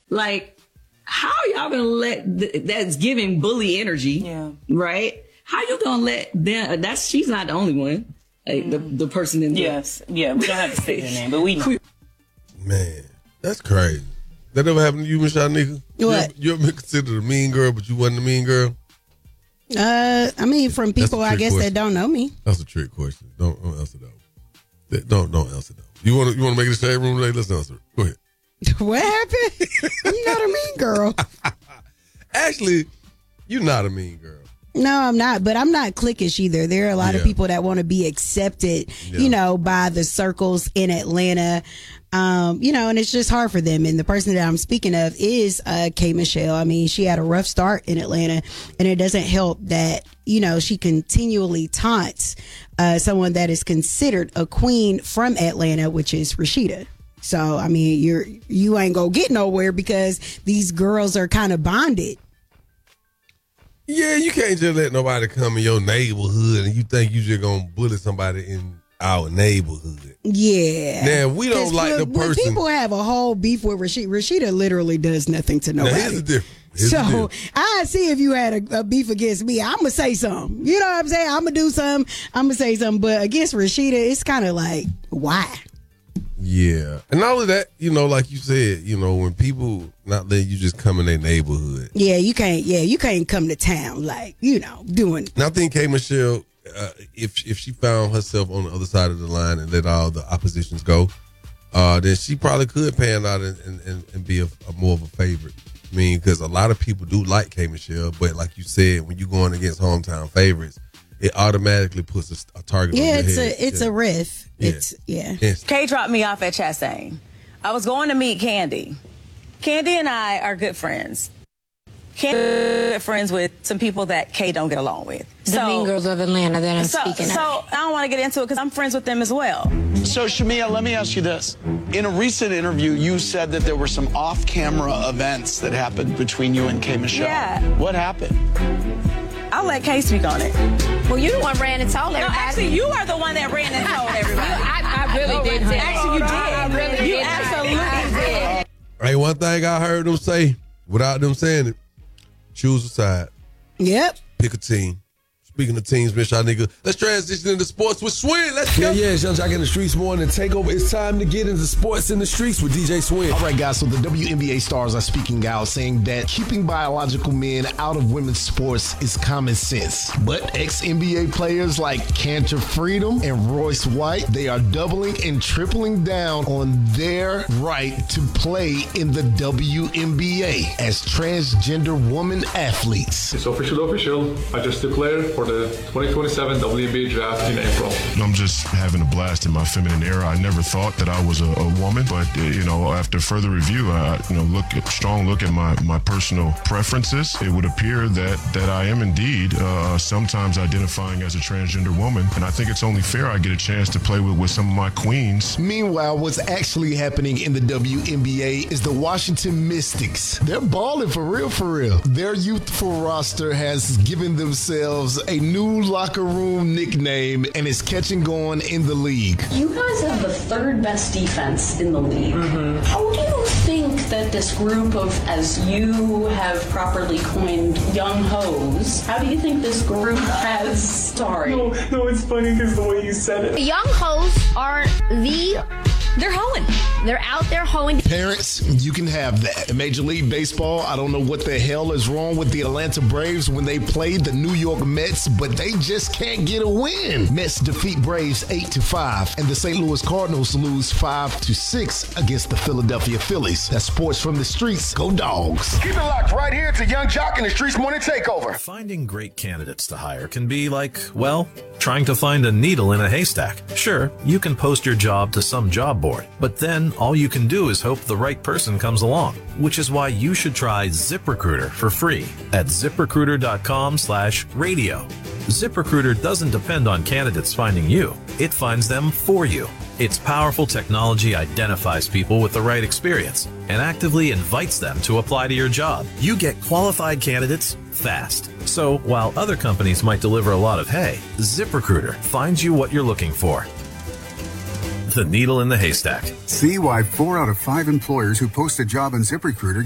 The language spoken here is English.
Like, how y'all gonna let that's giving bully energy? Yeah. Right? How you gonna let them? She's not the only one. Like, the person in the Yes. Yeah. We don't have to say their name, but we know. Man, that's crazy. That ever happened to you, Miss Shanika? What? You ever been considered a mean girl, but you wasn't a mean girl? I mean, from people, I guess, that don't know me. That's a trick question. Don't answer that. Don't answer that. You want to make it a shade room today? Let's answer it. Go ahead. What happened? You're not a mean girl. Actually, you're not a mean girl. No, I'm not, but I'm not cliquish either. There are a lot of people that want to be accepted, by the circles in Atlanta, and it's just hard for them. And the person that I'm speaking of is K. Michelle. I mean, she had a rough start in Atlanta, and it doesn't help that, she continually taunts someone that is considered a queen from Atlanta, which is Rashida. So, I mean, you ain't gonna get nowhere because these girls are kind of bonded. Yeah, you can't just let nobody come in your neighborhood and you think you just gonna bully somebody in our neighborhood. Yeah. Now, we don't like the person. People have a whole beef with Rashida. Rashida literally does nothing to nobody. Now, here's the difference. I see if you had a beef against me, I'm going to say something. You know what I'm saying? I'm going to do something. I'm going to say something. But against Rashida, it's kind of like, why? Yeah. And all of that, like you said, when people not letting you just come in their neighborhood. Yeah, you can't come to town like, doing. And I think K. Michelle, if she found herself on the other side of the line and let all the oppositions go, then she probably could pan out and be a more of a favorite. I mean, because a lot of people do like K. Michelle, but like you said, when you're going against hometown favorites, it automatically puts a target on your head. It's a riff. Kay dropped me off at Chastain. I was going to meet Candy. Candy and I are good friends. Candy is good friends with some people that Kay don't get along with. The mean girls of Atlanta that I'm speaking of. So I don't want to get into it because I'm friends with them as well. So, Shamia, let me ask you this. In a recent interview, you said that there were some off-camera events that happened between you and K. Michelle. Yeah. What happened? I'll let Kay speak on it. Well, you the one ran and told everybody. No, actually, you are the one that ran and told everybody. I really did. Actually, you did. I really did. You absolutely did. Hey, one thing I heard them say, without them saying it, choose a side. Yep. Pick a team. Speaking of teams, Miss Shanika, let's transition into sports with Swin. Let's go. Yeah, it's Young Jock in the Streets morning takeover. It's time to get into sports in the streets with DJ Swin. All right, guys, so the WNBA stars are speaking out saying that keeping biological men out of women's sports is common sense. But ex-NBA players like Cantor Freedom and Royce White, they are doubling and tripling down on their right to play in the WNBA as transgender woman athletes. It's official. I just declared for the 2027 WNBA draft in April. I'm just having a blast in my feminine era. I never thought that I was a woman, but after further review, strong look at my personal preferences, it would appear that I am indeed sometimes identifying as a transgender woman, and I think it's only fair I get a chance to play with some of my queens. Meanwhile, what's actually happening in the WNBA is the Washington Mystics. They're balling for real. Their youthful roster has given themselves a new locker room nickname and is catching on in the league. You guys have the third best defense in the league. Mm-hmm. How do you think that this group of, as you have properly coined, young hoes, how do you think this group has, sorry. No, it's funny because the way you said it. The young hoes are they're hoeing. They're out there hoeing. Parents, you can have that. In Major League Baseball, I don't know what the hell is wrong with the Atlanta Braves when they played the New York Mets, but they just can't get a win. Mets defeat Braves 8-5, and the St. Louis Cardinals lose 5-6 against the Philadelphia Phillies. That's sports from the streets. Go Dogs. Keep it locked right here to Young Jock in the Streets Morning Takeover. Finding great candidates to hire can be like, trying to find a needle in a haystack. Sure, you can post your job to some job board, but then all you can do is hope the right person comes along, which is why you should try ZipRecruiter for free at ZipRecruiter.com/radio. ZipRecruiter doesn't depend on candidates finding you. It finds them for you. Its powerful technology identifies people with the right experience and actively invites them to apply to your job. You get qualified candidates fast. So while other companies might deliver a lot of hay, ZipRecruiter finds you what you're looking for. The needle in the haystack. See why 4 out of 5 employers who post a job on ZipRecruiter